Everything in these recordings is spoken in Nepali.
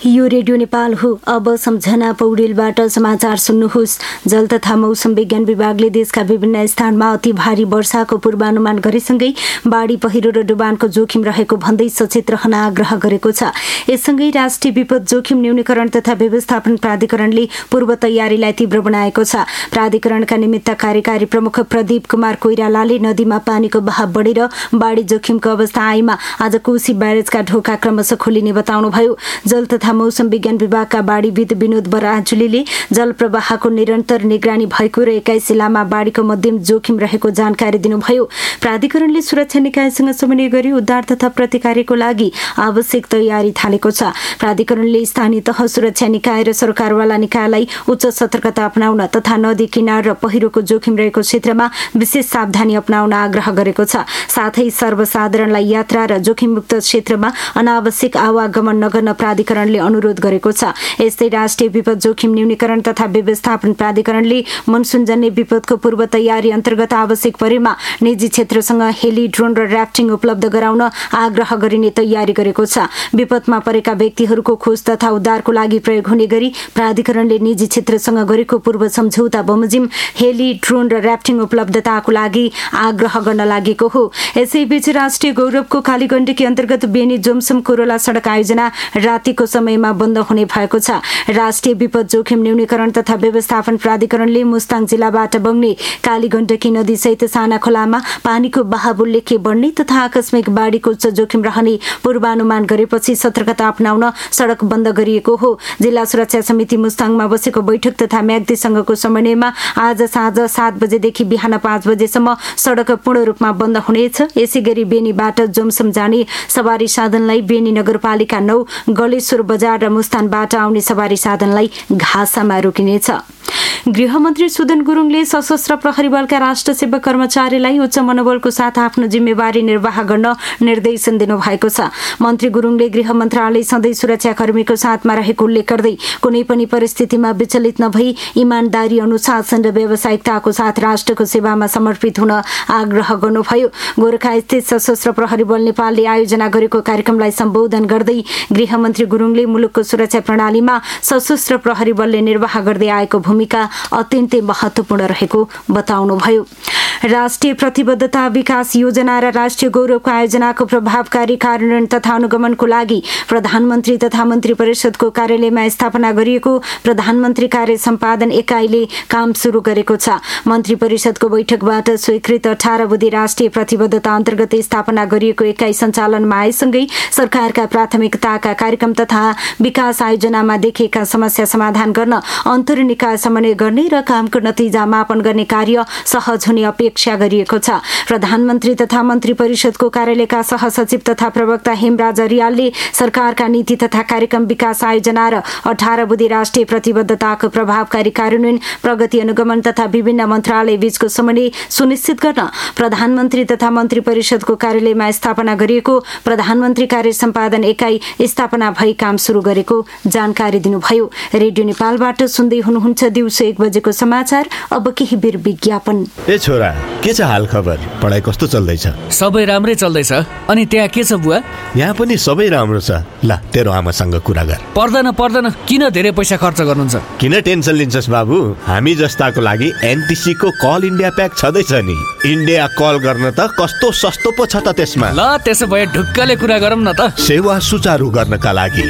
यो रेडियो नेपाल हो। अब सम्झना पौडेलबाट समाचार सुन्नुहोस्। जल तथा मौसम विज्ञान विभागले देशका विभिन्न स्थानमा अति भारी वर्षाको पूर्वानुमान गरेसँगै बाढी पहिरो र डुबानको जोखिम रहेको भन्दै सचेत रहन आग्रह गरेको छ। यससँगै राष्ट्रिय विपद जोखिम न्यूनीकरण तथा व्यवस्थापन प्राधिकरणले पूर्व तयारीलाई तीव्र बनाएको छ। प्राधिकरणका निमित्त कार्यकारी प्रमुख प्रदीप कुमार कोइरालाले नदीमा पानीको बहाव बढेर बाढी जोखिमको अवस्था आएमा आज कोशी ब्यारेजका ढोका क्रमशः खोलिने बताउनुभयो। जल तथा मौसम विज्ञान विभागका बाढीविद विनोद बराजुलीले जल प्रवाहको निरन्तर निगरानी भएको र 21 जिल्लामा बाढीको मध्यम जोखिम रहेको जानकारी दिनुभयो। प्राधिकरणले सुरक्षा निकायसँग समन्वय गरी उद्धार तथा प्रतिकारको लागि आवश्यक तयारी थालेको छ। प्राधिकरणले स्थानीय तह सुरक्षा निकाय र सरकारवाला निकायलाई उच्च सतर्कता अपनाउन तथा नदी किनार र पहिरोको जोखिम रहेको क्षेत्रमा विशेष सावधानी अपनाउन आग्रह गरेको छ। साथै सर्वसाधारणलाई यात्रा र जोखिममुक्त क्षेत्रमा अनावश्यक आवागमन नगर्न प्राधिकरणले अनुरोध गरेको छ। यस्तै राष्ट्रिय विपद जोखिम न्यूनीकरण तथा व्यवस्थापन प्राधिकरणले मनसुनजन्य विपदको पूर्व तयारी अन्तर्गत आवश्यक परेमा निजी क्षेत्रसँग हेली, ड्रोन र र्याफ्टिङ उपलब्ध गराउन आग्रह गरिने तयारी गरेको छ। विपदमा परेका व्यक्तिहरूको खोज तथा उद्धारको लागि प्रयोग हुने गरी प्राधिकरणले निजी क्षेत्रसँग गरेको पूर्व सम्झौता बमोजिम हेली, ड्रोन र र्याफ्टिङ उपलब्धताको लागि आग्रह गर्न लागेको हो। यसैबीच राष्ट्रिय गौरवको कालीगण्डकी अन्तर्गत बेनी जोमसम कोरोला सडक आयोजना रातिको समयमा बन्द हुने भएको छ। राष्ट्रिय विपद जोखिम न्यूनीकरण तथा व्यवस्थापन प्राधिकरणले मुस्ताङ जिल्लाबाट बग्ने कालीगण्डकी नदी सहित साना खोलामा पानीको बहाव उल्लेख्य बढ्ने तथा आकस्मिक बाढीको उच्च जोखिम रहने पूर्वानुमान गरेपछि सतर्कता अपनाउन सडक बन्द गरिएको हो। जिल्ला सुरक्षा समिति मुस्ताङमा बसेको बैठक तथा म्याग्दी संघको समन्वयमा आज साँझ 7 बजेदेखि बिहान 5 बजेसम्म सडक पूर्ण रूपमा बन्द हुनेछ। यसैगरी बेनीबाट जोमसम जाने सवारी साधनलाई बेनी नगरपालिका 9 गलेश्वर बजार र मुस्ताङबाट आउने सवारी साधनलाई घाँसामा रोकिनेछ। गृहमन्त्री सुदन गुरुङले सशस्त्र प्रहरी बलका राष्ट्र सेवक कर्मचारीलाई उच्च मनोबलको साथ आफ्नो जिम्मेवारी निर्वाह गर्न निर्देशन दिनुभएको छ। मन्त्री गुरुङले गृह मन्त्रालय सधैँ सुरक्षाकर्मीको साथमा रहेको उल्लेख गर्दै कुनै पनि परिस्थितिमा विचलित नभई इमानदारी, अनुशासन र व्यावसायिकताको साथ राष्ट्रको सेवामा समर्पित हुन आग्रह गर्नुभयो। गोरखा स्थित सशस्त्र प्रहरी बल नेपालले आयोजना गरेको कार्यक्रमलाई सम्बोधन गर्दै गृहमन्त्री गुरुङले मुलुकको सुरक्षा प्रणालीमा सशस्त्र प्रहरी बलले निर्वाह गर्दै आएको भूमिका अत्यन्तै महत्त्वपूर्ण रहेको बताउनुभयो। राष्ट्रिय प्रतिबद्धता विकास योजना र राष्ट्रिय गौरवको आयोजनाको प्रभावकारी कार्यान्वयन तथा अनुगमनको लागि प्रधानमन्त्री तथा मन्त्री परिषदको कार्यालयमा स्थापना गरिएको प्रधानमन्त्री कार्य सम्पादन एकाइले काम सुरु गरेको छ। मन्त्री परिषदको बैठकबाट स्वीकृत 18 बुँदे राष्ट्रिय प्रतिबद्धता अन्तर्गत स्थापना गरिएको एकाइ सञ्चालनमा आएसँगै सरकारका प्राथमिकताका कार्यक्रम तथा विकास आयोजनामा देखिएका समस्या समाधान गर्न अन्तर्निकाय समन्वय गर्ने र कामको नतिजा मापन गर्ने कार्य सहज हुने अपेक्षा गरिएको छ। प्रधानमन्त्री तथा मन्त्री परिषदको कार्यालयका सहसचिव तथा प्रवक्ता हेमराज रियालले सरकारका नीति तथा कार्यक्रम विकास आयोजना र 18 बुँदे राष्ट्रिय प्रतिबद्धताको प्रभावकारी कार्यान्वयन, प्रगति अनुगमन तथा विभिन्न मन्त्रालय बीचको समन्वय सुनिश्चित गर्न प्रधानमन्त्री तथा मन्त्री परिषदको कार्यालयमा स्थापना गरिएको प्रधानमन्त्री कार्य सम्पादन एकाइ स्थापना भई काम सुरु गरेको जानकारी दिनुभयो। रेडियो नेपालबाट सुन्दै हुनुहुन्छ दिउँसो 1 बजेको समाचार। अब केही बेर विज्ञापन। ए छोरा, के छ हाल खबर? पढाइ कस्तो चल्दैछ? सबै राम्रै चल्दैछ। अनि त्यहाँ के छ बुवा? यहाँ पनि सबै राम्रो छ। ल, तेरो आमासँग कुरा गर। पर्दैन, किन धेरै पैसा खर्च गर्नुहुन्छ? किन टेन्सन लिन्छस् बाबु? हामी जस्ताको लागि एनटिसी को कल इन्डिया प्याक छँदैछ नि। इन्डिया कल गर्न त कस्तो सस्तो पो छ त त्यसमा। ल, त्यसो भए ढुक्कले कुरा गरौँ न त। सेवा सुचारू गर्नका लागि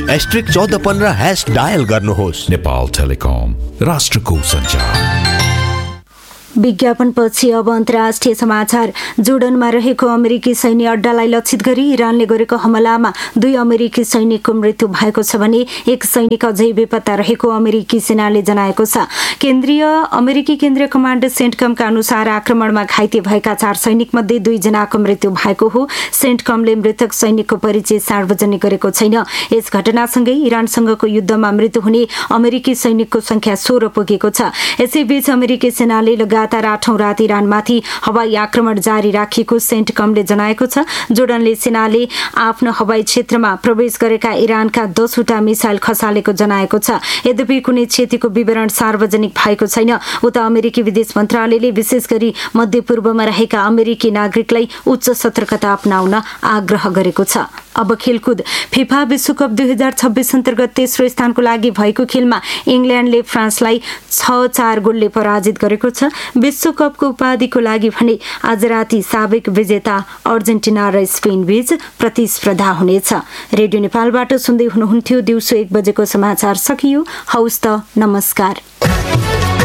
*1415# डायल गर्नुहोस्। नेपाल टेलिकम, राष्ट्रको सञ्चार। विज्ञापनपछि अब अन्तर्राष्ट्रिय समाचार। जोर्डनमा रहेको अमेरिकी सैन्य अड्डालाई लक्षित गरी इरानले गरेको हमलामा 2 अमेरिकी सैनिकको मृत्यु भएको छ भने 1 सैनिक अझै बेपत्ता रहेको अमेरिकी सेनाले जनाएको छ। अमेरिकी केन्द्रीय कमान्ड सेन्टकमका अनुसार आक्रमणमा घाइते भएका 4 सैनिक मध्ये 2 जनाको मृत्यु भएको हो। सेन्टकमले मृतक सैनिकको परिचय सार्वजनिक गरेको छैन। यस घटनासँगै इरानसँगको युद्धमा मृत्यु हुने अमेरिकी सैनिकको संख्या 16 पुगेको छ। यसैबीच अमेरिकी सेनाले लगातार लगातार 8औं रात इरानमाथि हवाई आक्रमण जारी राखिएको सेन्टकमले जनाएको छ। जोर्डनले सेनाले आफ्नो हवाई क्षेत्रमा प्रवेश गरेका इरानका 10वटा मिसाइल खसालेको जनाएको छ। यद्यपि कुनै क्षतिको विवरण सार्वजनिक भएको छैन। उता अमेरिकी विदेश मन्त्रालयले विशेष गरी मध्यपूर्वमा रहेका अमेरिकी नागरिकलाई उच्च सतर्कता अपनाउन आग्रह गरेको छ। अब खेलकुद। फिफा विश्वकप 2026 अन्तर्गत तेस्रो स्थानको लागि भएको खेलमा इङ्ल्यान्डले फ्रान्सलाई 6-4 गोलले पराजित गरेको छ। विश्वकपको उपाधिको लागि भने आज राति साबिक विजेता अर्जेन्टिना र स्पेन बीच प्रतिस्पर्धा हुनेछ। रेडियो नेपालबाट सुन्दै हुनुहुन्थ्यो। दिउँसो 1 बजेको समाचार सकियो। हौस् त, नमस्कार।